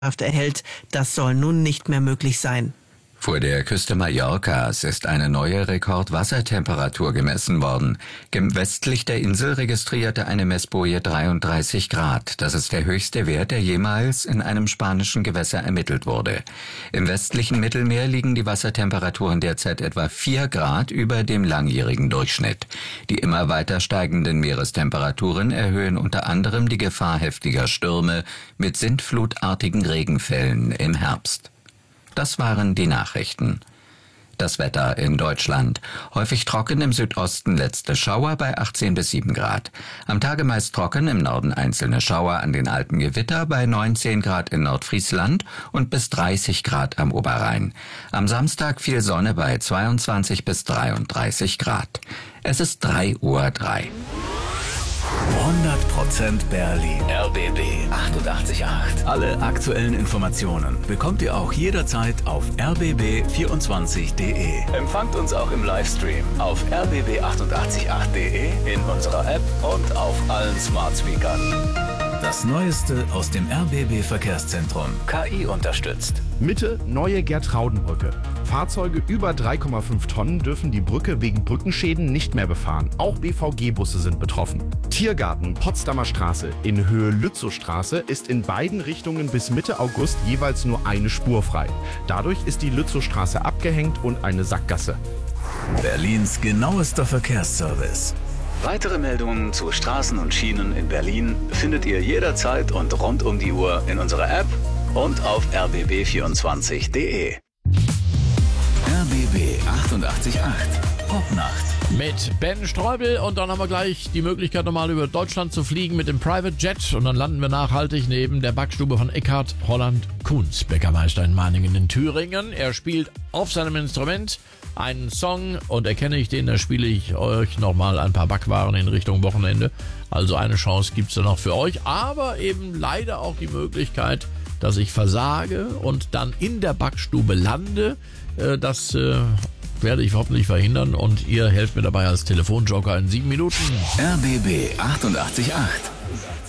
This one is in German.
erhält. Das soll nun nicht mehr möglich sein. Vor der Küste Mallorcas ist eine neue Rekordwassertemperatur gemessen worden. Westlich der Insel registrierte eine Messboje 33 Grad. Das ist der höchste Wert, der jemals in einem spanischen Gewässer ermittelt wurde. Im westlichen Mittelmeer liegen die Wassertemperaturen derzeit etwa 4 Grad über dem langjährigen Durchschnitt. Die immer weiter steigenden Meerestemperaturen erhöhen unter anderem die Gefahr heftiger Stürme mit sintflutartigen Regenfällen im Herbst. Das waren die Nachrichten. Das Wetter in Deutschland. Häufig trocken, im Südosten letzte Schauer bei 18 bis 7 Grad. Am Tage meist trocken, im Norden einzelne Schauer, an den Alpen Gewitter bei 19 Grad in Nordfriesland und bis 30 Grad am Oberrhein. Am Samstag viel Sonne bei 22 bis 33 Grad. Es ist 3:03 Uhr. 100% Berlin. RBB 888. Alle aktuellen Informationen bekommt ihr auch jederzeit auf rbb24.de. Empfangt uns auch im Livestream auf rbb888.de, in unserer App und auf allen Smart Speakern. Das Neueste aus dem RBB Verkehrszentrum. KI unterstützt. Mitte neue Gertraudenbrücke. Fahrzeuge über 3,5 Tonnen dürfen die Brücke wegen Brückenschäden nicht mehr befahren. Auch BVG-Busse sind betroffen. Tiergarten Potsdamer Straße in Höhe Lützowstraße ist in beiden Richtungen bis Mitte August jeweils nur eine Spur frei. Dadurch ist die Lützowstraße abgehängt und eine Sackgasse. Berlins genauester Verkehrsservice. Weitere Meldungen zu Straßen und Schienen in Berlin findet ihr jederzeit und rund um die Uhr in unserer App und auf rbb24.de. RBB 888 Popnacht. Mit Ben Streubel, und dann haben wir gleich die Möglichkeit, nochmal über Deutschland zu fliegen mit dem Private Jet, und dann landen wir nachhaltig neben der Backstube von Eckhard Holland Kunz, Bäckermeister in Meiningen in Thüringen. Er spielt auf seinem Instrument einen Song, und erkenne ich den, da spiele ich euch nochmal ein paar Backwaren in Richtung Wochenende. Also eine Chance gibt's da noch für euch, aber eben leider auch die Möglichkeit, dass ich versage und dann in der Backstube lande. Das werde ich hoffentlich verhindern, und ihr helft mir dabei als Telefonjoker in 7 Minuten. RBB 888.